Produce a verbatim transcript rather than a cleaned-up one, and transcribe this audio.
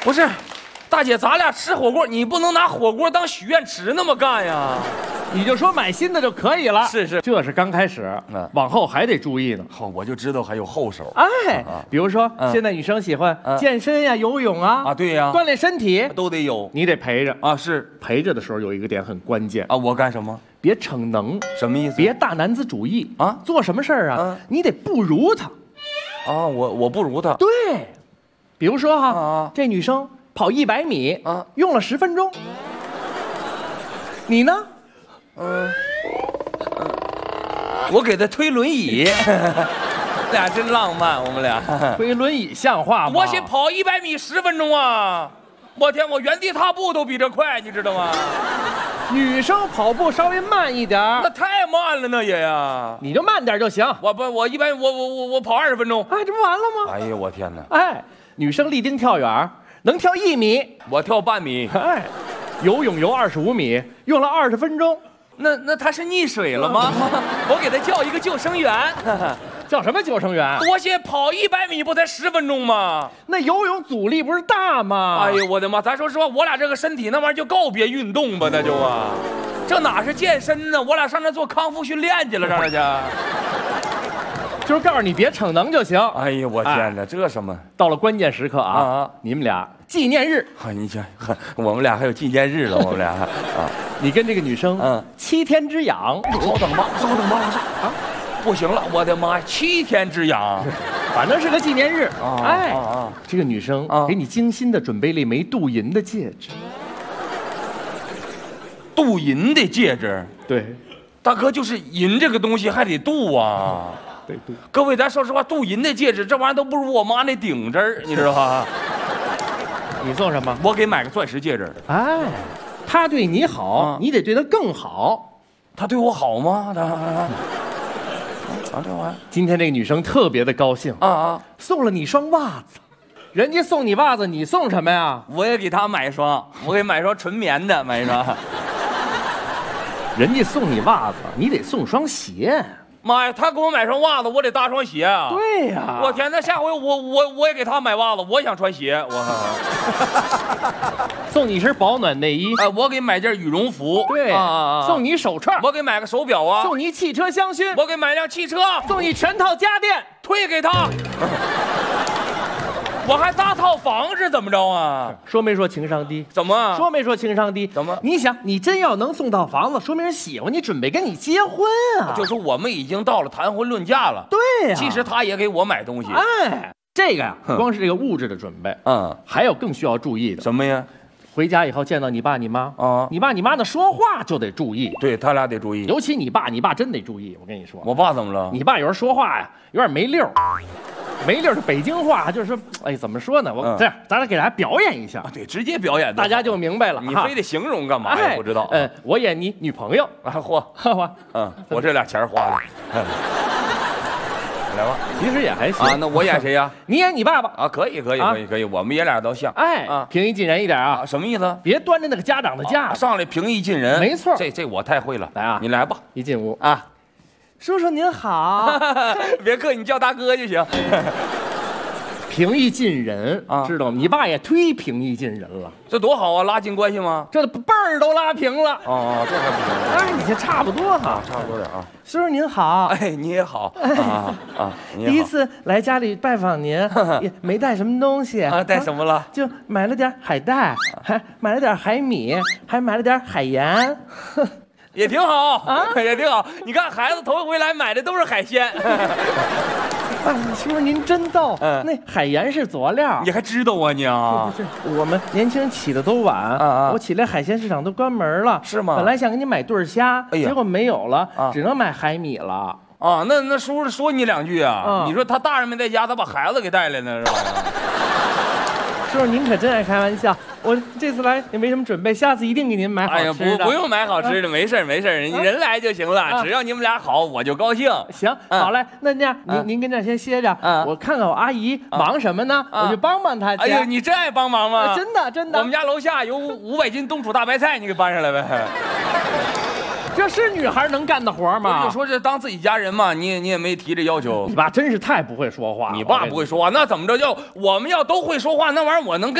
不是，大姐，咱俩吃火锅，你不能拿火锅当许愿池那么干呀。 你就说买新的就可以了。 是是， 这是刚开始， 嗯， 往后还得注意呢。 好，我就知道还有后手。 哎， 啊比如说、 嗯、 现在女生喜欢健身呀、游泳啊， 啊，对呀， 锻炼身体都得有， 你得陪着啊。是陪着的时候有一个点很关键啊，我干什么？ 别逞能。 什么意思？ 别大男子主义啊， 做什么事儿啊、 嗯， 你得不如他。 啊，我我不如他。 对，比如说哈， 啊、 这女生跑一百米啊， 用了十分钟，你呢？ 嗯、呃，我给他推轮椅，俩真浪漫，我们俩推轮椅像话吗？ 我先跑一百米十分钟啊！我天，我原地踏步都比这快，你知道吗？ 女生跑步稍微慢一点， 那太慢了，那也呀。 你就慢点就行。 我不，我一般我我我我跑二十分钟。 哎，这不完了吗？ 哎呀，我天哪！ 哎，女生立定跳远，能跳一米， 我跳半米。 哎，游泳游二十五米，用了二十分钟。 那那他是溺水了吗？我给他叫一个救生员。 叫什么救生员？ 我先跑一百米不才十分钟吗？ 那游泳阻力不是大吗？ 哎呦我的妈！咱说实话，我俩这个身体那玩意儿就告别运动吧，那就啊，这哪是健身呢？我俩上那做康复训练去了，上那去。 就是告诉你别逞能就行。 哎呀，我天哪，哎、这什么？ 到了关键时刻啊， 啊你们俩纪念日。 啊，你想，我们俩还有纪念日了，我们俩啊， 你跟这个女生，嗯，七天之痒。 稍等吧，稍等吧，老师啊。不行了，我的妈呀！七天之痒， 反正是个纪念日。 啊、 哎， 啊啊、 这个女生给你精心的准备了一枚镀银的戒指。 镀银的戒指？ 对， 大哥，就是银这个东西还得镀啊。 对对。 各位，咱说实话，镀银的戒指这玩意儿都不如我妈那顶针儿，你知道吧？ 你送什么？ 我给买个钻石戒指。 哎，她对你好，啊、你得对她更好。 她对我好吗？她。啊，这玩意儿， 今天这个女生特别的高兴啊啊， 送了你双袜子。人家送你袜子，你送什么呀？ 我也给她买一双，我给买一双纯棉的，买一双。 人家送你袜子，你得送双鞋。 妈呀，他给我买双袜子，我得搭双鞋啊！ 对呀、啊， 我天，那下回我我我也给他买袜子，我想穿鞋， 我送你一身保暖内衣， 哎、呃，我给买件羽绒服， 对啊啊啊，送你手串， 我给买个手表啊， 送你汽车香薰， 我给买辆汽车， 送你全套家电， 退给他。我还搭套房是怎么着啊？ 说没说情商低？ 怎么说没说情商低？ 怎么？ 你想，你真要能送套房子，说明人喜欢你，准备跟你结婚啊！ 就是我们已经到了谈婚论嫁了。 对呀、啊， 其实他也给我买东西。 哎，这个呀，光是这个物质的准备，嗯，还有更需要注意的。 什么呀？ 回家以后见到你爸你妈啊， 你爸你妈的说话就得注意， 对他俩得注意， 尤其你爸你爸真得注意。我跟你说， 我爸怎么了？ 你爸有时候说话呀，有点没溜儿。没溜是北京话，就是哎，怎么说呢？我、嗯、这样，咱俩给大家表演一下。 啊、对，直接表演， 大家就明白了。 你非得形容干嘛呀？哎、不知道。 嗯、呃，我演你女朋友啊，嚯， 嚯， 嗯，我这俩钱花的。来吧， 其实也还行啊。那我演谁呀？ 你演你爸爸啊，可以，可以，可以，可以，我们爷俩都像。 哎，啊，平易近人一点啊。 什么意思？ 别端着那个家长的架、 啊，上来平易近人。 没错， 这这我太会了。 来啊， 你来吧。 一进屋啊， 叔叔您好， 别客气，你叫大哥就行。 平易近人啊， 知道吗？你爸也忒平易近人了， 这多好啊，拉近关系吗？ 这辈儿都拉平了。 哦，这还不行。 哎，你这差不多哈、 啊，差不多点啊。 叔叔您好， 哎，你也好啊啊！ 第一次来家里拜访您，也没带什么东西啊，带什么了？ 就买了点海带，还买了点海米，还买了点海盐。 也挺好啊，也挺好。你看，孩子头一回来买的都是海鲜。 哎，叔叔您真逗。嗯，那海盐是佐料。 你还知道啊你啊？ 不是，我们年轻人起的都晚啊啊！我起来海鲜市场都关门了。 是吗？ 本来想给你买对虾， 哎呀， 结果没有了， 啊、 只能买海米了。 啊，那那叔叔说你两句啊？ 嗯、 你说他大人没在家，他把孩子给带来呢，是吧？ 叔叔您可真爱开玩笑。我这次来也没什么准备，下次一定给您买好吃的。 哎呀，不不用买好吃的，啊、没事没事，你人来就行了，啊、只要你们俩好，我就高兴。 行，啊、好嘞，那这样您、啊、您跟这儿先歇着，啊、我看看我阿姨忙什么呢，啊、我就帮帮她去。 哎呀，你真爱帮忙吗？ 真的真的。 我们家楼下有五百斤冬储大白菜，你给搬上来呗。 这是女孩能干的活吗？ 我就说这当自己家人嘛，你也你也没提这要求。 你爸真是太不会说话了。 你爸不会说话，那怎么着叫我们要都会说话，那玩意儿我能跟。